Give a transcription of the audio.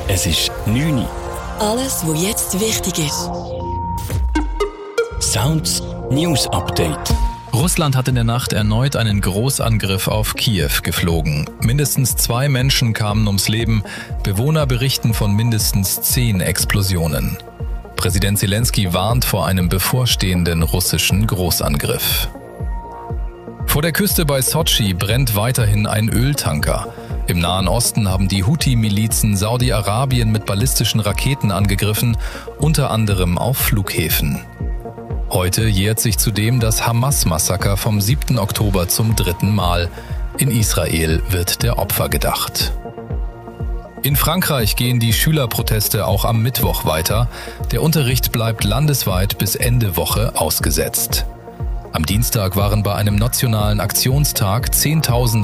Es ist 9 Uhr. Alles, was jetzt wichtig ist. Sounds News Update. Russland hat in der Nacht erneut einen Großangriff auf Kiew geflogen. Mindestens 2 Menschen kamen ums Leben. Bewohner berichten von mindestens 10 Explosionen. Präsident Zelensky warnt vor einem bevorstehenden russischen Großangriff. Vor der Küste bei Sotschi brennt weiterhin ein Öltanker. Im Nahen Osten haben die Houthi-Milizen Saudi-Arabien mit ballistischen Raketen angegriffen, unter anderem auf Flughäfen. Heute jährt sich zudem das Hamas-Massaker vom 7. Oktober zum 3. Mal. In Israel wird der Opfer gedacht. In Frankreich gehen die Schülerproteste auch am Mittwoch weiter. Der Unterricht bleibt landesweit bis Ende Woche ausgesetzt. Am Dienstag waren bei einem nationalen Aktionstag 10.000